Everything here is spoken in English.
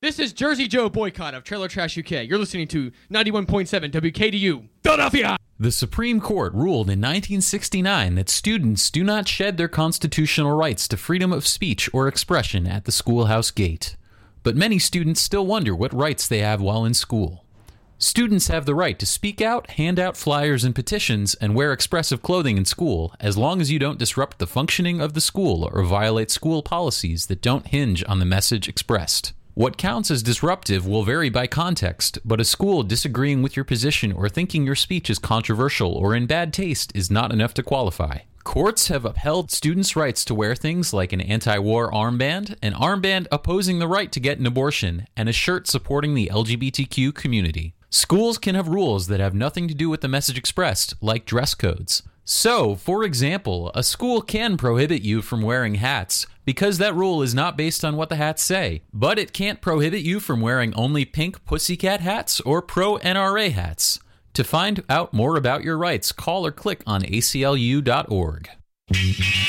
This is Jersey Joe Boycott of Trailer Trash UK. You're listening to 91.7 WKDU, Philadelphia. The Supreme Court ruled in 1969 that students do not shed their constitutional rights to freedom of speech or expression at the schoolhouse gate. But many students still wonder what rights they have while in school. Students have the right to speak out, hand out flyers and petitions, and wear expressive clothing in school, as long as you don't disrupt the functioning of the school or violate school policies that don't hinge on the message expressed. What counts as disruptive will vary by context, but a school disagreeing with your position or thinking your speech is controversial or in bad taste is not enough to qualify. Courts have upheld students' rights to wear things like an anti-war armband, an armband opposing the right to get an abortion, and a shirt supporting the LGBTQ community. Schools can have rules that have nothing to do with the message expressed, like dress codes. So, for example, a school can prohibit you from wearing hats because that rule is not based on what the hats say, but it can't prohibit you from wearing only pink pussycat hats or pro-NRA hats. To find out more about your rights, call or click on aclu.org.